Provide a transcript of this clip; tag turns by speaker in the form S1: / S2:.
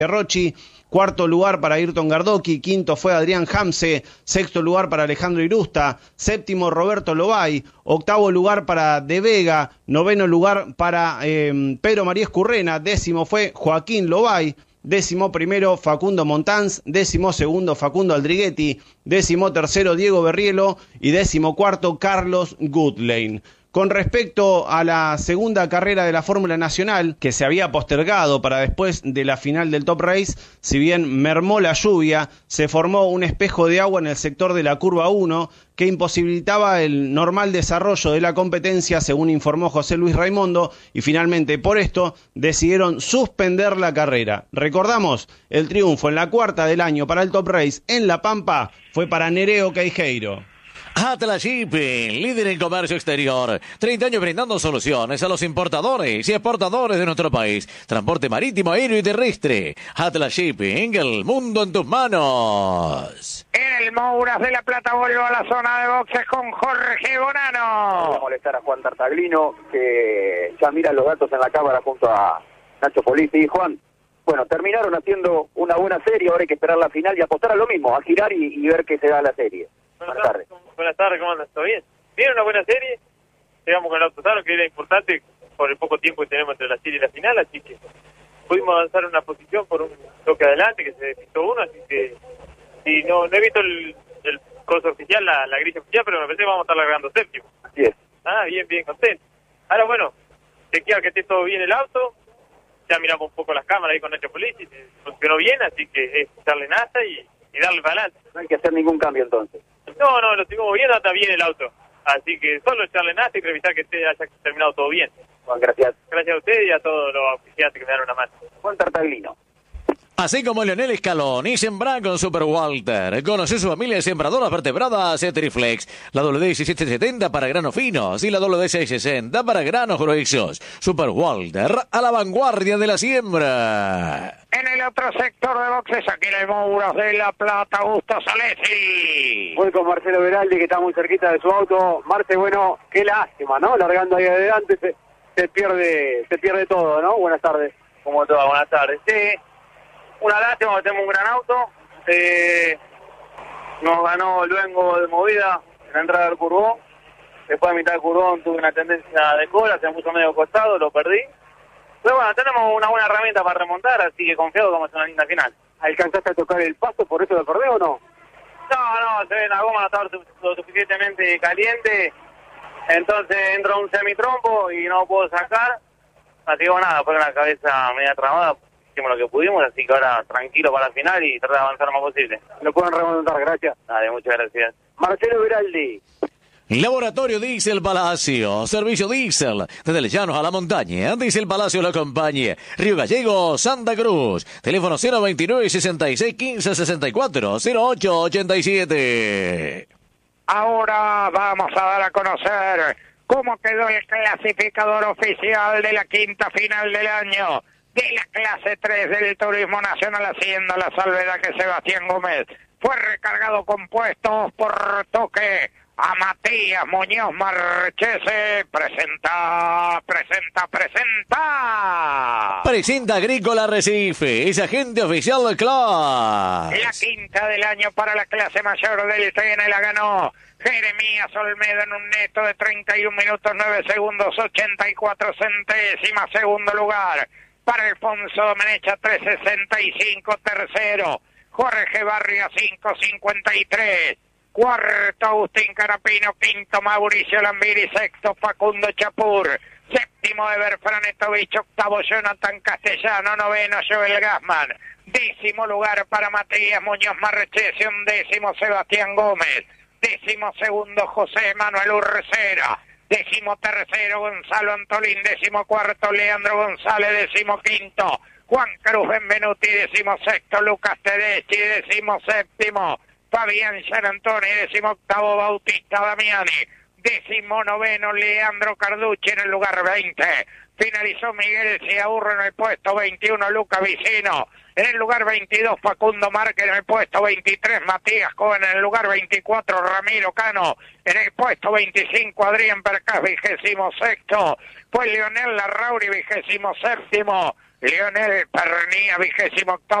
S1: Rochi, cuarto lugar para Ayrton Gardoqui, quinto fue Adrián Hamse, sexto lugar para Alejandro Irusta, séptimo Roberto Lobay, octavo lugar para De Vega, noveno lugar para Pedro María Escurrena, décimo fue Joaquín Lobay, décimo primero Facundo Montanz, décimo segundo Facundo Aldriguetti, décimo tercero Diego Berrielo y décimo cuarto Carlos Goodlane. Con respecto a la segunda carrera de la Fórmula Nacional, que se había postergado para después de la final del Top Race, si bien mermó la lluvia, se formó un espejo de agua en el sector de la curva 1 que imposibilitaba el normal desarrollo de la competencia, según informó José Luis Raimondo, y finalmente por esto decidieron suspender la carrera. Recordamos, el triunfo en la cuarta del año para el Top Race en La Pampa fue para Nereo Queijeiro.
S2: Atlas Shipping, líder en comercio exterior. 30 años brindando soluciones a los importadores y exportadores de nuestro país. Transporte marítimo, aéreo y terrestre. Atlas Shipping, el mundo en tus manos.
S3: En el Mouras de La Plata vuelvo a la zona de boxes con Jorge Bonano.
S4: Voy a molestar a Juan Tartaglino, que ya mira los datos en la cámara junto a Nacho Polizzi. Y Juan, bueno, terminaron haciendo una buena serie, ahora hay que esperar la final y apostar a lo mismo, a girar y ver qué se da la serie. Buenas tardes.
S5: Buenas tardes, ¿cómo andas? ¿Todo bien? Bien, una buena serie. Llegamos con el auto sano, que era importante por el poco tiempo que tenemos entre la serie y la final, así que pudimos avanzar una posición por un toque adelante, que se despistó uno, así que y no he visto el coso oficial, la grilla oficial, pero me parece que vamos a estar largando séptimo.
S4: Así es.
S5: Ah, bien, contento. Ahora, bueno, chequear que esté todo bien el auto, ya miramos un poco las cámaras ahí con Nacho Polizzi, funcionó bien, así que es echarle nasa y darle para adelante.
S4: No hay que hacer ningún cambio entonces.
S5: No, lo seguimos viendo, está bien el auto. Así que solo echarle nada y revisar que haya terminado todo bien.
S4: Juan, gracias.
S5: Gracias a usted y a todos los oficiales que me dan una mano.
S4: Juan Tartaglino.
S2: Así como Leonel Scaloni sembra con Super Walter. Conoce su familia de sembradoras vertebradas Triflex. La WD-1770 para granos finos y la WD-660 para granos gruesos. Super Walter, a la vanguardia de la siembra.
S3: En el otro sector de boxes, aquí en el Mouras de La Plata, Augusto Salesi.
S4: Voy con Marcelo Veraldi, que está muy cerquita de su auto. Marce, bueno, qué lástima, ¿no? Largando ahí adelante se pierde todo, ¿no? Buenas tardes.
S5: Como todas, buenas tardes. Sí, una lástima, tenemos un gran auto. Nos ganó Luengo de movida en la entrada del curvón. Después de mitad del curvón tuve una tendencia de cola, se me puso medio costado, lo perdí. Pero bueno, tenemos una buena herramienta para remontar, así que confío que vamos a hacer una linda final.
S4: ¿Alcanzaste a tocar el paso, por eso lo perdés o no?
S5: No, la goma no estaba lo suficientemente caliente, entonces entró un semitrompo y no puedo sacar. Así que bueno, nada, fue una cabeza media trabada, hicimos lo que pudimos, así que ahora tranquilo para la final y tratar de avanzar lo más posible.
S4: Lo pueden remontar, gracias.
S5: Dale, muchas gracias.
S4: Marcelo Veraldi.
S2: Laboratorio Diesel Palacio, servicio diésel, desde el llanos a la montaña, Diesel Palacio lo acompaña, Río Gallego, Santa Cruz, teléfono 029 66 15 64 08 87.
S3: Ahora vamos a dar a conocer cómo quedó el clasificador oficial de la quinta final del año de la clase 3 del Turismo Nacional, haciendo la salvedad que Sebastián Gómez fue recargado con puestos por toque a Matías Muñoz Marchese. Presenta.
S2: Presenta Agrícola Recife, es agente oficial del club.
S3: La quinta del año para la clase mayor del TN la ganó Jeremías Olmedo en un neto de 31 minutos 9 segundos 84 centésimas. Segundo lugar para Alfonso Domenecha 3.65. Tercero Jorge Barria 5.53. Cuarto Agustín Carapino. Quinto Mauricio Lambiri. Sexto Facundo Chapur. Séptimo Eber Franetovich. Octavo Jonathan Castellano. Noveno Joel Gassman. Décimo lugar para Matías Muñoz Marchese. Undécimo Sebastián Gómez. Décimo segundo José Manuel Urcera. Décimo tercero Gonzalo Antolín. Décimo cuarto Leandro González. Décimo quinto Juan Cruz Benvenuti. Décimo sexto Lucas Tedeschi. Décimo séptimo Fabián Gianantoni. Décimo octavo Bautista Damiani. Décimo noveno Leandro Carducci en el lugar 20. Finalizó Miguel Ciaurro en el puesto 21, Luca Vicino. En el lugar 22, Facundo Márquez. En el puesto 23, Matías Cohen. En el lugar 24, Ramiro Cano. En el puesto 25, Adrián Percas, 26º. Fue Leonel Larrauri, 27º. Lionel Pernía, 28º